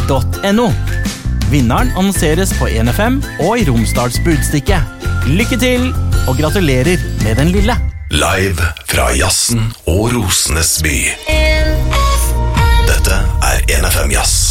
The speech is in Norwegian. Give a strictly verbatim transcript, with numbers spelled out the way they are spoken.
punktum no. Vinneren annonseres på en F M og i Romsdals Budstikke. Lykke til, og gratulerer med den lille. Live fra Jazzen og Rosenes by. Dette er en F M Jazz.